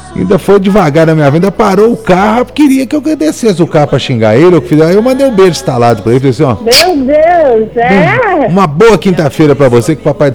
Ainda foi devagar na minha vida, parou o carro, queria que eu descesse o carro pra xingar ele, aí eu mandei um beijo instalado pra ele, falei assim, ó. Meu Deus, Uma boa quinta-feira pra você, que o Papai do